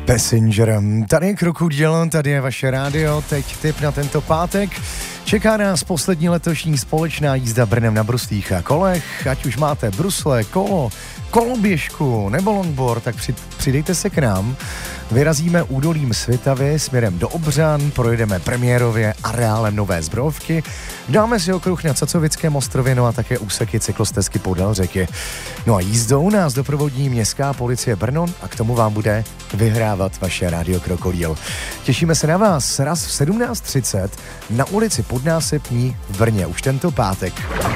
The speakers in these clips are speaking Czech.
Passenger. Tady je Krokodil, tady je vaše rádio, teď tip na tento pátek. Čeká nás poslední letošní společná jízda Brnem na bruslích a kolech. Ať už máte brusle, kolo, koloběžku nebo longboard, tak přidejte se k nám. Vyrazíme údolím Svitavy směrem do Obřan, projedeme premiérově areálem Nové Zbrojovky, dáme si okruh na Cacovickém ostrově, no a také úseky cyklostezky podél řeky. No a jízdou nás doprovodí Městská policie Brno a k tomu vám bude vyhrávat vaše rádio Krokodil. Těšíme se na vás raz v 17:30 na ulici Podnácepní v Brně už tento pátek.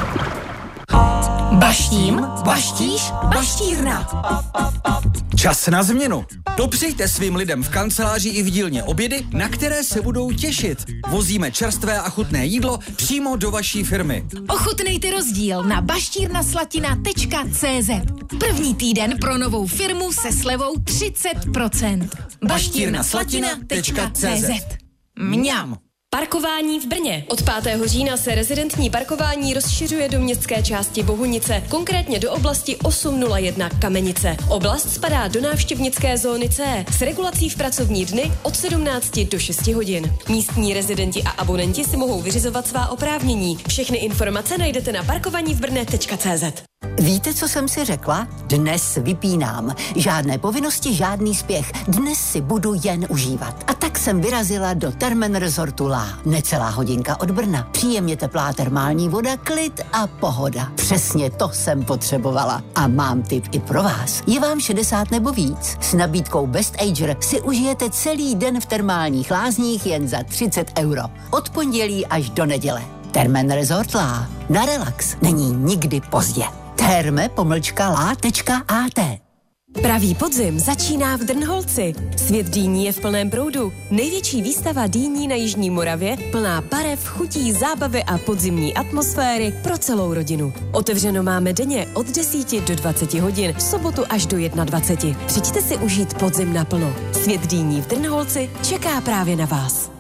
Baštím, baštíš, baštírna. Čas na změnu. Dopřejte svým lidem v kanceláři i v dílně obědy, na které se budou těšit. Vozíme čerstvé a chutné jídlo přímo do vaší firmy. Ochutnejte rozdíl na baštírnaslatina.cz. První týden pro novou firmu se slevou 30%. baštírnaslatina.cz. Mňam. Parkování v Brně. Od 5. října se rezidentní parkování rozšiřuje do městské části Bohunice, konkrétně do oblasti 801 Kamenice. Oblast spadá do návštěvnické zóny C s regulací v pracovní dny od 17 do 6 hodin. Místní rezidenti a abonenti si mohou vyřizovat svá oprávnění. Všechny informace najdete na parkovanívbrne.cz. Víte, co jsem si řekla? Dnes vypínám. Žádné povinnosti, žádný spěch. Dnes si budu jen užívat. A tak jsem vyrazila do Thermen Resortu La. Necelá hodinka od Brna. Příjemně teplá termální voda, klid a pohoda. Přesně to jsem potřebovala. A mám tip i pro vás. Je vám 60 nebo víc? S nabídkou Best Ager si užijete celý den v termálních lázních jen za 30 €. Od pondělí až do neděle. Thermen Resort La. Na relax není nikdy pozdě. therme-la.at. Pravý podzim začíná v Drnholci. Svět dýní je v plném proudu. Největší výstava dýní na jižní Moravě, plná barev, chutí, zábavy a podzimní atmosféry pro celou rodinu. Otevřeno máme denně od 10 do 20 hodin, v sobotu až do 21. Přijďte si užít podzim naplno. Svět dýní v Drnholci čeká právě na vás.